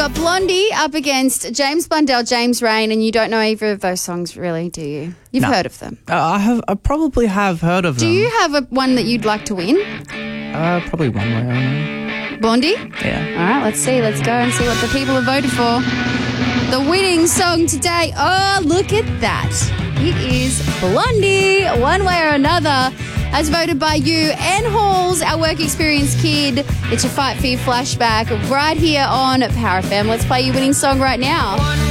got Blondie up against James Blundell, James Rain, and you don't know either of those songs, really, do you? You've heard of them. I probably have heard of them. Do you have one that you'd like to win? Probably One Way or Another. Blondie? Yeah. All right, let's see. Let's go and see what the people have voted for. The winning song today. Oh, look at that. It is Blondie, One Way or Another, as voted by you. Ann Halls, our work experience kid. It's your Fight for Your flashback right here on Power FM. Let's play your winning song right now.